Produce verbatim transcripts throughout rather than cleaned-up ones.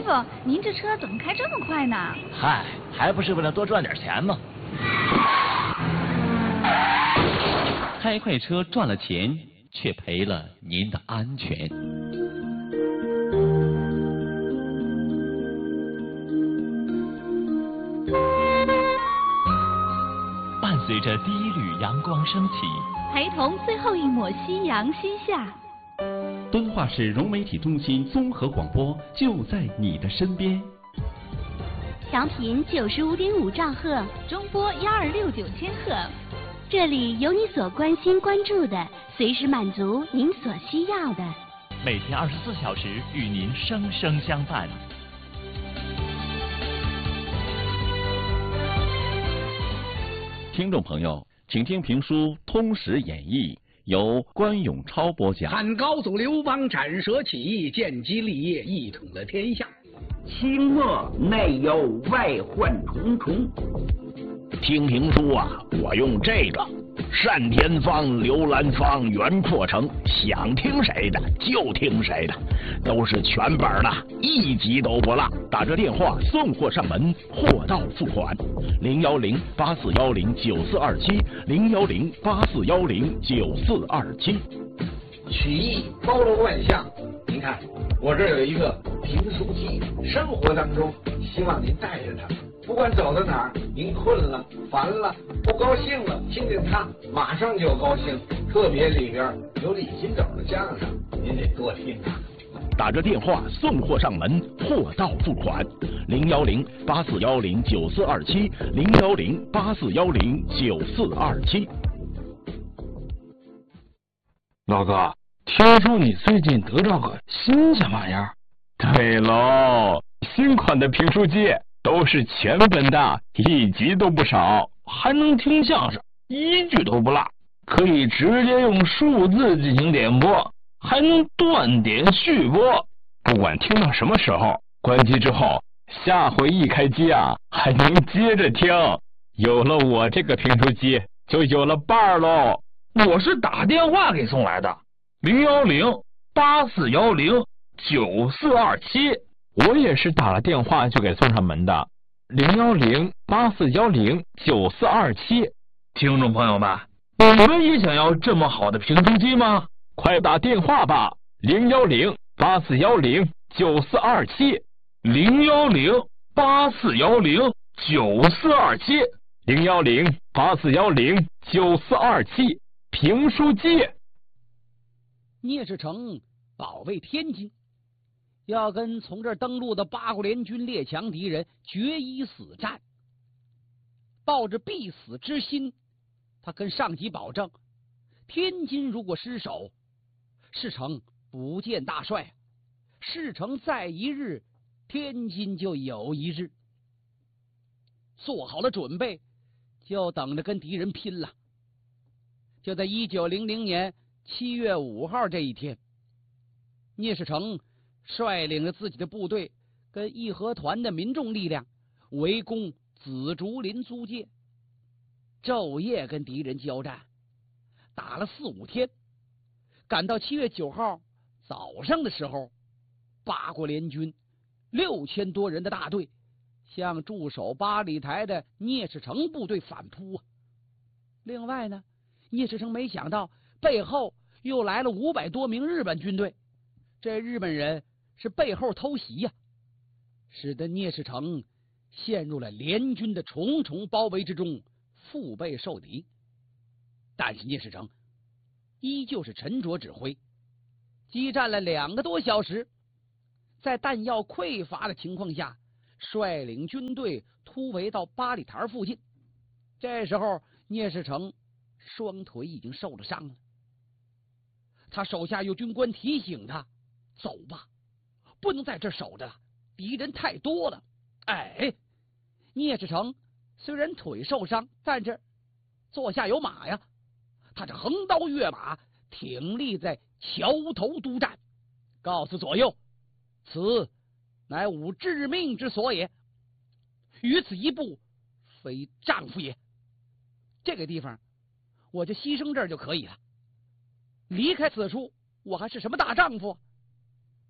傅，您这车怎么开这么快呢？ 嗨，还不是为了多赚点钱吗？ 开快车赚了钱，却赔了您的安全。伴随着第一缕阳光升起， 陪同最后一抹夕阳西下。 敦化市融媒体中心综合广播就在你的身边。 调频九十五点五兆赫， 中波幺二六九千赫。 这里有你所关心关注的，随时满足您所需要的。 每天二十四小时与您生生相伴。 听众朋友，请听评书《通史演义》，由关永超播讲。 汉高祖刘邦斩蛇起义，建基立业，一统了天下。 清末内忧外患重重。 听评书啊，我用这个单田芳、刘兰芳、袁阔成，想听谁的就听谁的，都是全本的，一集都不落。打这电话送货上门，货到付款。零幺零八四幺零九四二七，零幺零八四幺零九四二七。 曲艺包罗万象，您看我这有一个评书机，生活当中希望您带着它。不管走到哪儿，您困了、烦了、不高兴了，听见它马上就高兴。特别里边有李金斗的相声，您得多听啊。 打着电话送货上门，货到付款。零幺零八四幺零九四二七，零幺零八四幺零九四二七。 老哥，听说你最近得着个新鲜玩意儿？ 对喽，新款的评书机。都是全本的，一集都不少， 还能听相声，一句都不落，可以直接用数字进行点播，还能断点续播。 不管听到什么时候，关机之后，下回一开机啊，还能接着听。有了我这个评书机，就有了伴儿喽。 我是打电话给送来的，零幺零八四幺零九四二七。 我也是打了电话就给送上门的，零幺零八四幺零九四二七。 听众朋友们，你们也想要这么好的评书机吗？ 快打电话吧，零幺零八四幺零九四二七， 零幺零八四幺零九四二七， 零幺零八四幺零九四二七，评书机。 聂士成保卫天津，要跟从这儿登陆的八国联军列强敌人决一死战，抱着必死之心，他跟上级保证，天津如果失守，事成不见大帅，事成在一日，天津就有一日。做好了准备，就等着跟敌人拼了。就在一九零零年七月五号这一天，聂士成率领着自己的部队跟义和团的民众力量围攻紫竹林租界，昼夜跟敌人交战，打了四五天。赶到七月九号早上的时候，八国联军六千多人的大队向驻守八里台的聂士成部队反扑啊。另外呢，聂士成没想到背后又来了五百多名日本军队，这日本人是背后偷袭呀、啊，使得聂士成陷入了联军的重重包围之中，腹背受敌。但是聂士成依旧是沉着指挥，激战了两个多小时，在弹药匮乏的情况下，率领军队突围到八里台附近。这时候聂士成双腿已经受了伤了，他手下有军官提醒他，走吧，不能在这儿守着了，敌人太多了。哎，聂士成虽然腿受伤，但是坐下有马呀，他这横刀跃马，挺立在桥头督战，告诉左右，此乃吾致命之所也，于此一步，非丈夫也。这个地方我就牺牲这儿就可以了，离开此处，我还是什么大丈夫？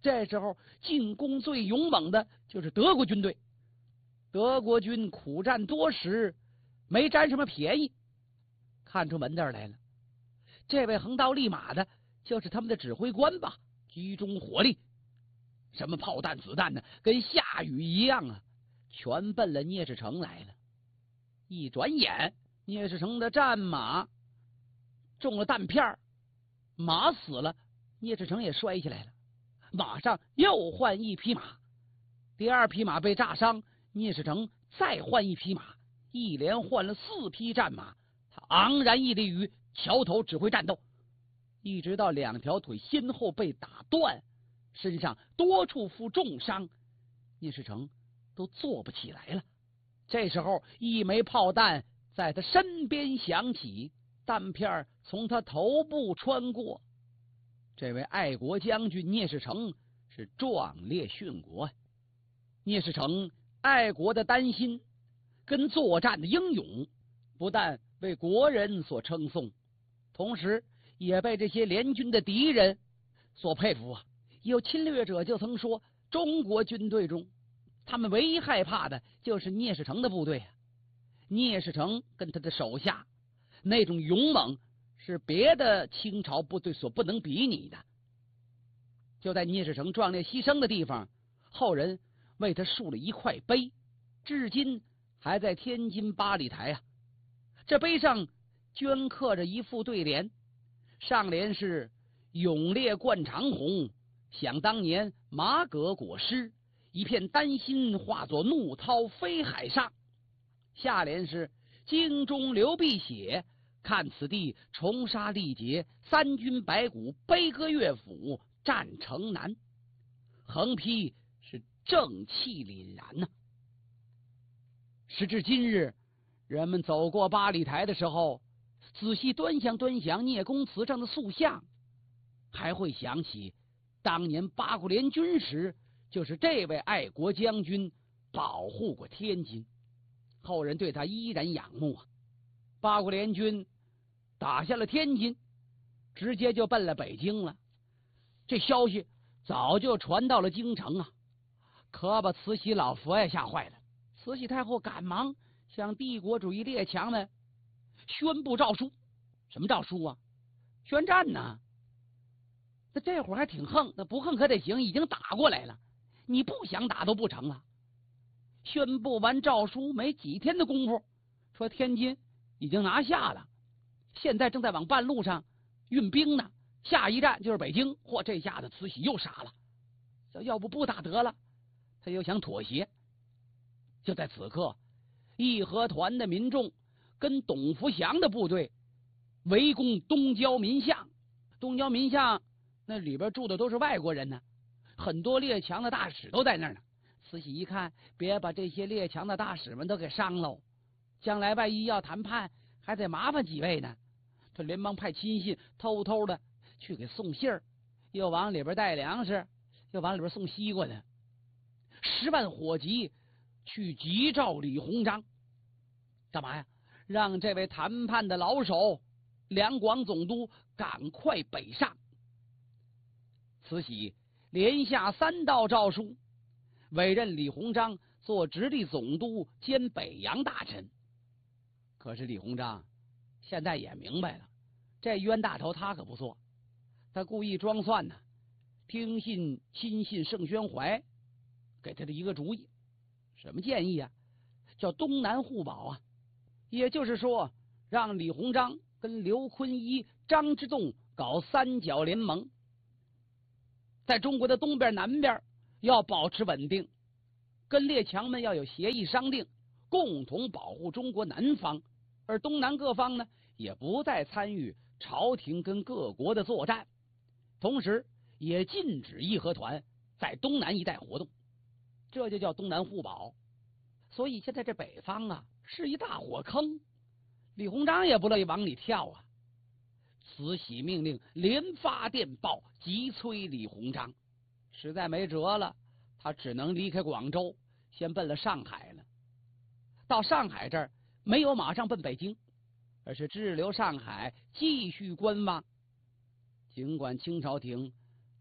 这时候进攻最勇猛的就是德国军队。德国军苦战多时，没占什么便宜，看出门道来了。这位横刀立马的就是他们的指挥官吧，集中火力，什么炮弹子弹呢，跟下雨一样啊，全奔了聂士成来了。一转眼，聂士成的战马中了弹片，马死了，聂士成也摔下来了，马上又换一匹马，第二匹马被炸伤，聂士成再换一匹马，一连换了四匹战马。他昂然屹立于桥头指挥战斗，一直到两条腿先后被打断，身上多处负重伤，聂士成都坐不起来了。这时候，一枚炮弹在他身边响起，弹片从他头部穿过。这位爱国将军聂士成是壮烈殉国。聂士成爱国的丹心跟作战的英勇，不但为国人所称颂，同时也被这些联军的敌人所佩服啊。有侵略者就曾说，中国军队中他们唯一害怕的就是聂士成的部队啊。聂士成跟他的手下那种勇猛是别的清朝部队所不能比拟的。就在聂士成壮烈牺牲的地方，后人为他竖了一块碑，至今还在天津八里台啊。这碑上镌刻着一副对联，上联是勇烈贯长虹，想当年马革裹尸，一片丹心化作怒涛飞海上。下联是京中流碧血，看此地重杀力竭，三军白骨悲歌乐府，战城南。横批是正气凛然呐、啊。时至今日，人们走过八里台的时候，仔细端详端详聂公祠上的塑像，还会想起当年八国联军时，就是这位爱国将军保护过天津，后人对他依然仰慕啊。八国联军打下了天津，直接就奔了北京了。这消息早就传到了京城啊，可把慈禧老佛爷吓坏了。慈禧太后赶忙向帝国主义列强们宣布诏书。什么诏书啊？宣战呢。那这会儿还挺横，那不横可得行，已经打过来了，你不想打都不成啊。宣布完诏书没几天的功夫，说天津已经拿下了，现在正在往半路上运兵呢，下一站就是北京。嚯，这下子慈禧又傻了，要不不打得了，他又想妥协。就在此刻，义和团的民众跟董福祥的部队围攻东郊民巷。东郊民巷那里边住的都是外国人呢，很多列强的大使都在那儿呢。慈禧一看，别把这些列强的大使们都给伤喽，将来万一要谈判，还得麻烦几位呢。他连忙派亲信偷偷的去给送信儿，又往里边带粮食，又往里边送西瓜呢。十万火急去急召李鸿章，干嘛呀？让这位谈判的老手两广总督赶快北上。慈禧连下三道诏书，委任李鸿章做直隶总督兼北洋大臣。可是李鸿章现在也明白了，这冤大头他可不错，他故意装蒜呢，听信亲信盛宣怀给他的一个主意。什么建议啊？叫东南互保啊，也就是说让李鸿章跟刘坤一、张之洞搞三角联盟，在中国的东边南边要保持稳定，跟列强们要有协议商定，共同保护中国南方，而东南各方呢也不再参与朝廷跟各国的作战，同时也禁止义和团在东南一带活动，这就叫东南互保。所以现在这北方啊是一大火坑，李鸿章也不乐意往里跳啊。慈禧命令连发电报急催李鸿章，实在没辙了，他只能离开广州，先奔了上海了。到上海这儿没有马上奔北京，而是滞留上海继续观望。尽管清朝廷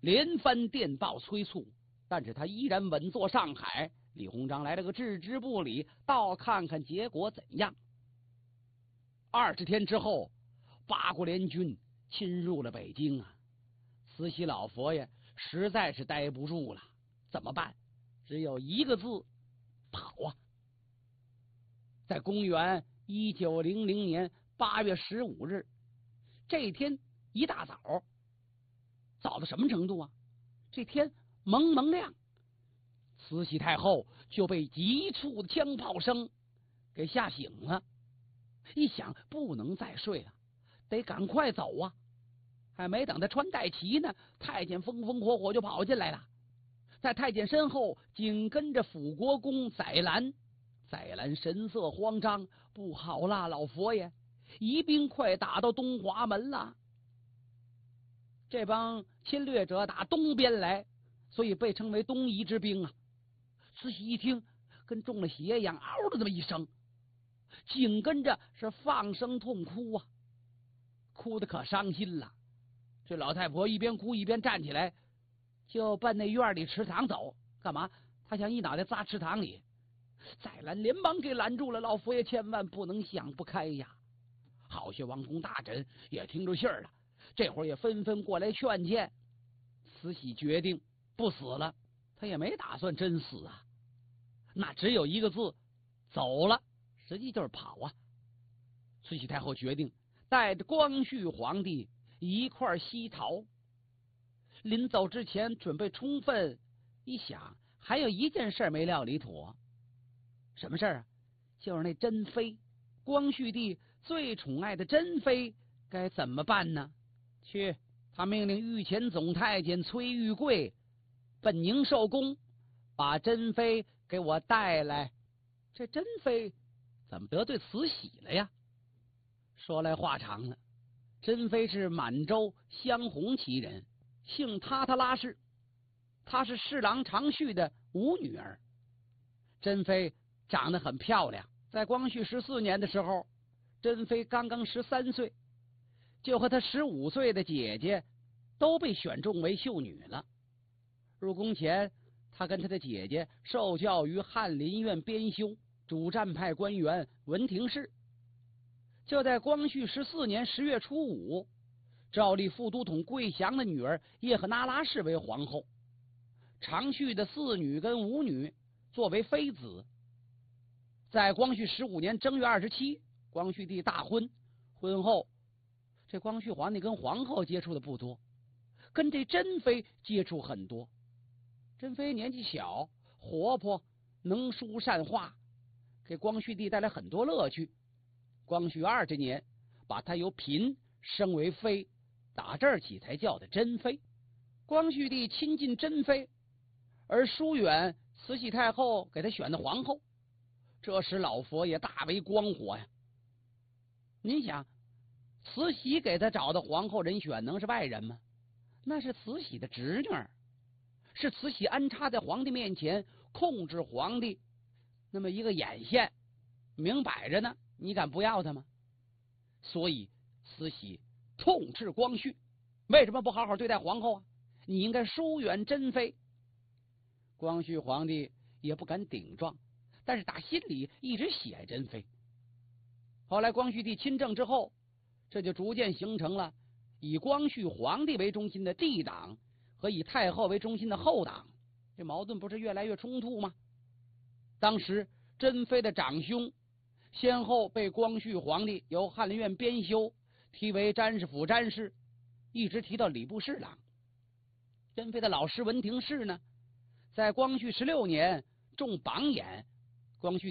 连番电报催促，但是他依然稳坐上海。李鸿章来了个置之不理，倒看看结果怎样。二十天之后，八国联军侵入了北京啊！慈禧老佛爷实在是待不住了，怎么办？只有一个字：跑啊！在公元一九零零年八月十五日这天一大早，早到什么程度啊？这天蒙蒙亮，慈禧太后就被急促的枪炮声给吓醒了。一想不能再睡了，得赶快走啊！还没等他穿戴齐呢，太监风风火火就跑进来了。在太监身后紧跟着辅国公载兰。载兰神色慌张，不好啦，老佛爷，疑兵快打到东华门了。这帮侵略者打东边来，所以被称为东夷之兵啊。慈禧一听，跟中了邪一样，嗷的这么一声，紧跟着是放声痛哭啊，哭得可伤心了。这老太婆一边哭一边站起来，就奔那院里池塘走。干嘛？她想一脑袋扎池塘里。载兰连忙给拦住了，老佛爷千万不能想不开呀！好些王公大臣也听着信儿了，这会儿也纷纷过来劝谏。慈禧决定不死了，他也没打算真死啊，那只有一个字：走了，实际就是跑啊。慈禧太后决定带着光绪皇帝一块西逃。临走之前准备充分，一想还有一件事没料理妥。什么事儿啊？就是那珍妃，光绪帝最宠爱的珍妃该怎么办呢？去，他命令御前总太监崔玉贵奔宁寿宫，把珍妃给我带来。这珍妃怎么得罪慈禧了呀？说来话长了，珍妃是满洲镶红旗人，姓塔塔拉氏，她是侍郎常旭的五女儿。珍妃长得很漂亮，在光绪十四年的时候，珍妃刚刚十三岁，就和她十五岁的姐姐都被选中为秀女了。入宫前，她跟她的姐姐受教于翰林院编修，主战派官员文廷式。就在光绪十四年十月初五，诏立副都统桂祥的女儿叶赫那拉氏为皇后，常旭的四女跟五女作为妃子。在光绪十五年正月二十七，光绪帝大婚。婚后，这光绪皇帝跟皇后接触的不多，跟这珍妃接触很多。珍妃年纪小，活泼，能书善画，给光绪帝带来很多乐趣。光绪二十年，把她由嫔升为妃，打这儿起才叫的珍妃。光绪帝亲近珍妃，而疏远慈禧太后给她选的皇后。这时老佛爷大为光火呀！您想，慈禧给他找的皇后人选能是外人吗？那是慈禧的侄女儿，是慈禧安插在皇帝面前控制皇帝那么一个眼线，明摆着呢，你敢不要他吗？所以慈禧痛斥光绪，为什么不好好对待皇后啊？你应该疏远珍妃。光绪皇帝也不敢顶撞，但是打心里一直喜爱珍妃。后来光绪帝亲政之后，这就逐渐形成了以光绪皇帝为中心的帝党和以太后为中心的后党，这矛盾不是越来越冲突吗？当时珍妃的长兄先后被光绪皇帝由翰林院编修提为詹事府詹事，一直提到礼部侍郎。珍妃的老师文廷式呢，在光绪十六年中榜眼，光绪